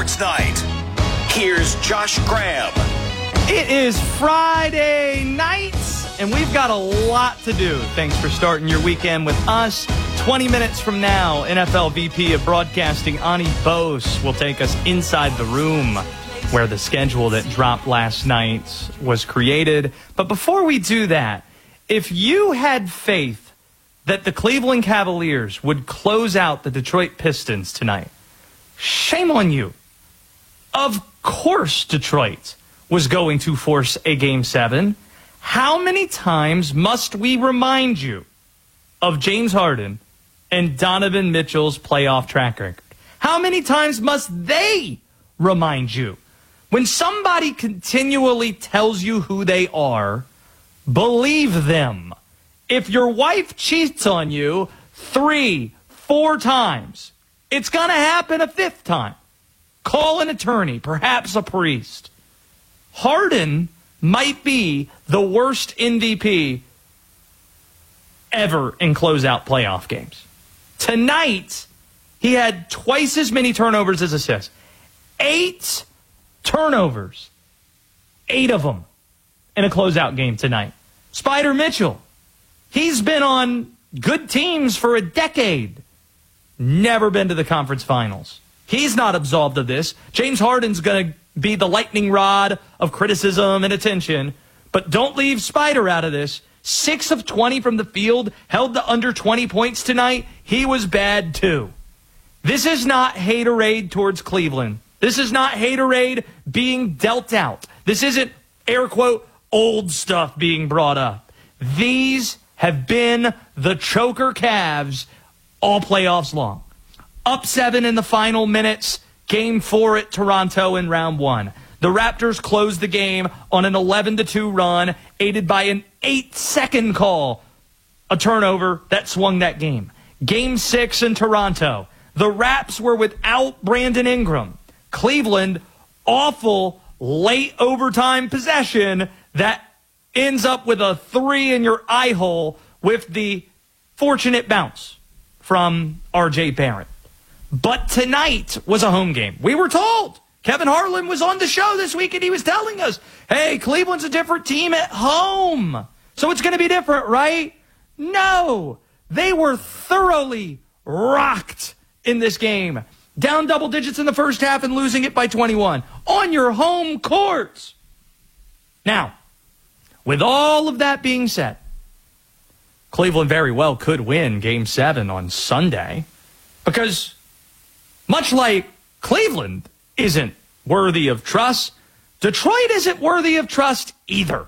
Night. Here's Josh Graham. It is Friday night, and we've got a lot to do. Thanks for starting your weekend with us. 20 minutes from now, NFL VP of Broadcasting Ani Bose will take us inside the room where the schedule that dropped last night was created. But before we do that, if you had faith that the Cleveland Cavaliers would close out the Detroit Pistons tonight, shame on you. Of course Detroit was going to force a Game 7. How many times must we remind you of James Harden and Donovan Mitchell's playoff track record? How many times must they remind you? When somebody continually tells you who they are, believe them. If your wife cheats on you 3, 4 times, it's going to happen a 5th time. Call an attorney, perhaps a priest. Harden might be the worst MVP ever in closeout playoff games. Tonight, he had twice as many turnovers as assists. 8 turnovers. 8 of them in a closeout game tonight. Spider Mitchell, he's been on good teams for a decade. Never been to the conference finals. He's not absolved of this. James Harden's going to be the lightning rod of criticism and attention. But don't leave Spider out of this. 6 of 20 from the field, held to under 20 points tonight. He was bad too. This is not haterade towards Cleveland. This is not haterade being dealt out. This isn't, air quote, old stuff being brought up. These have been the choker Cavs all playoffs long. Up 7 in the final minutes, Game 4 at Toronto in round 1. The Raptors closed the game on an 11-2 run, aided by an 8-second call, a turnover that swung that game. Game 6 in Toronto. The Raps were without Brandon Ingram. Cleveland, awful late overtime possession that ends up with a 3 in your eye hole with the fortunate bounce from R.J. Barrett. But tonight was a home game. We were told. Kevin Harlan was on the show this week, and he was telling us, hey, Cleveland's a different team at home. So it's going to be different, right? No. They were thoroughly rocked in this game. Down double digits in the first half and losing it by 21. On your home court. Now, with all of that being said, Cleveland very well could win Game 7 on Sunday because much like Cleveland isn't worthy of trust, Detroit isn't worthy of trust either.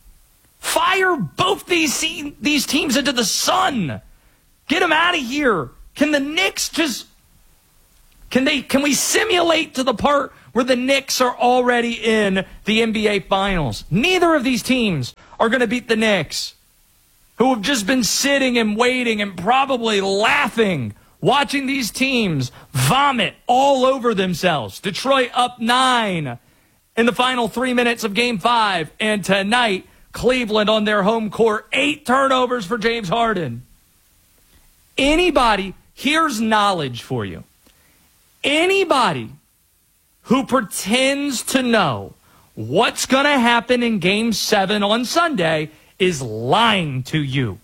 Fire both these teams into the sun. Get them out of here. Can the Knicks just... Can we simulate to the part where the Knicks are already in the NBA Finals? Neither of these teams are going to beat the Knicks, who have just been sitting and waiting and probably laughing, watching these teams vomit all over themselves. Detroit up 9 in the final 3 minutes of Game 5. And tonight, Cleveland on their home court, 8 turnovers for James Harden. Anybody, here's knowledge for you. Anybody who pretends to know what's going to happen in Game 7 on Sunday is lying to you.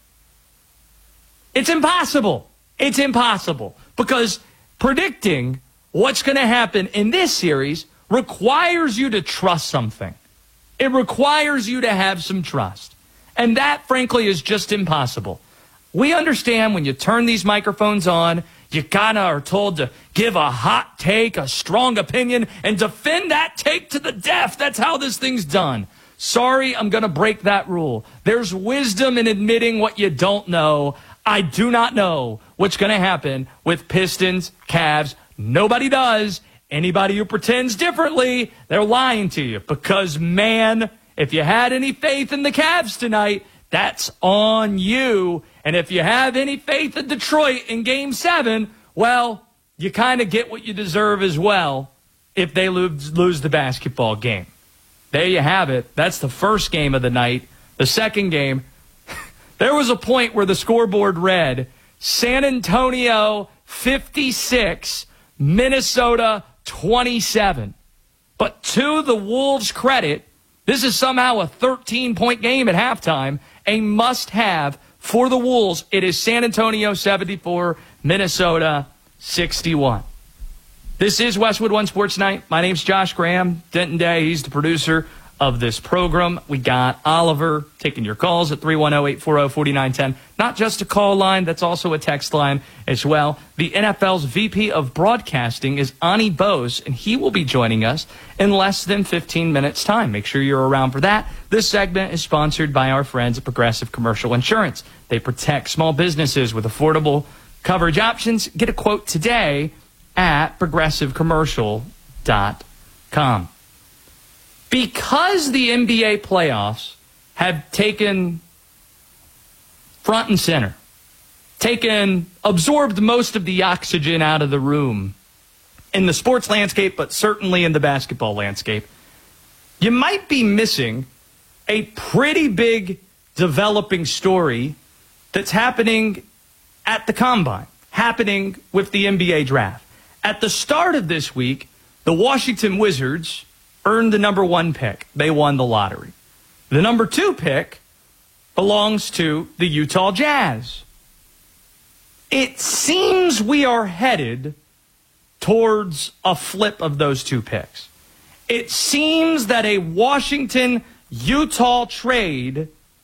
It's impossible. It's impossible because predicting what's going to happen in this series requires you to trust something. It requires you to have some trust. And that, frankly, is just impossible. We understand when you turn these microphones on, you kind of are told to give a hot take, a strong opinion, and defend that take to the death. That's how this thing's done. Sorry, I'm going to break that rule. There's wisdom in admitting what you don't know. I do not know what's going to happen with Pistons, Cavs. Nobody does. Anybody who pretends differently, they're lying to you. Because, man, if you had any faith in the Cavs tonight, that's on you. And if you have any faith in Detroit in Game 7, well, you kind of get what you deserve as well if they lose the basketball game. There you have it. That's the first game of the night. The second game, there was a point where the scoreboard read San Antonio 56, Minnesota 27. But to the Wolves' credit, this is somehow a 13-point game at halftime, a must-have for the Wolves. It is San Antonio 74, Minnesota 61. This is Westwood One Sports Night. My name's Josh Graham. Denton Day, he's the producer of this program. We got Oliver taking your calls at 310-840-4910. Not just a call line, that's also a text line as well. The NFL's VP of Broadcasting is Ani Bose, and he will be joining us in less than 15 minutes' time. Make sure you're around for that. This segment is sponsored by our friends at Progressive Commercial Insurance. They protect small businesses with affordable coverage options. Get a quote today at progressivecommercial.com. Because the NBA playoffs have taken front and center, absorbed most of the oxygen out of the room in the sports landscape, but certainly in the basketball landscape, you might be missing a pretty big developing story that's happening at the Combine, happening with the NBA draft. At the start of this week, the Washington Wizards earned the number 1 pick. They won the lottery. The number 2 pick belongs to the Utah Jazz. It seems we are headed towards a flip of those 2 picks. It seems that a Washington-Utah trade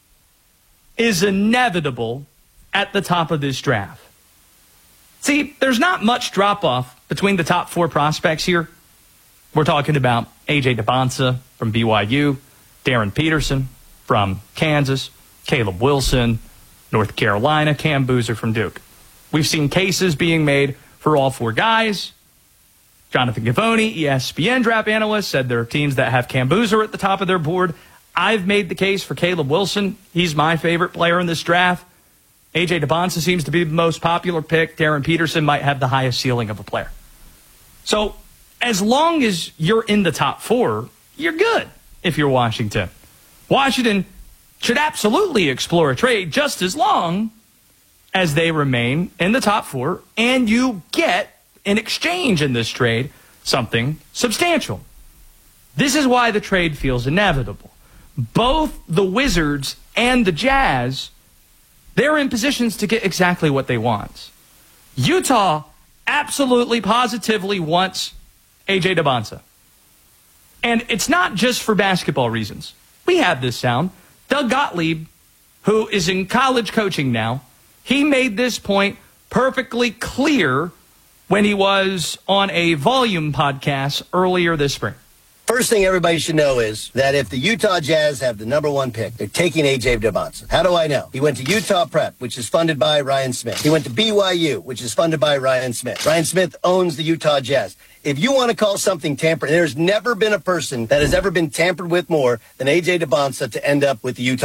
is inevitable at the top of this draft. See, there's not much drop-off between the top 4 prospects here. We're talking about A.J. DeBonsa from BYU, Darren Peterson from Kansas, Caleb Wilson, North Carolina, Cam Boozer from Duke. We've seen cases being made for all 4 guys. Jonathan Givony, ESPN draft analyst, said there are teams that have Cam Boozer at the top of their board. I've made the case for Caleb Wilson. He's my favorite player in this draft. A.J. DeBonsa seems to be the most popular pick. Darren Peterson might have the highest ceiling of a player. So as long as you're in the top 4, you're good if you're Washington. Washington should absolutely explore a trade just as long as they remain in the top 4 and you get, in exchange in this trade, something substantial. This is why the trade feels inevitable. Both the Wizards and the Jazz, they're in positions to get exactly what they want. Utah absolutely, positively wants A.J. DeBonsa. And it's not just for basketball reasons. We have this sound. Doug Gottlieb, who is in college coaching now, he made this point perfectly clear when he was on a Volume podcast earlier this spring. First thing everybody should know is that if the Utah Jazz have the number 1 pick, they're taking A.J. DeBonsa. How do I know? He went to Utah Prep, which is funded by Ryan Smith. He went to BYU, which is funded by Ryan Smith. Ryan Smith owns the Utah Jazz. If you want to call something tampered, there's never been a person that has ever been tampered with more than A.J. DeBonsa to end up with the Utah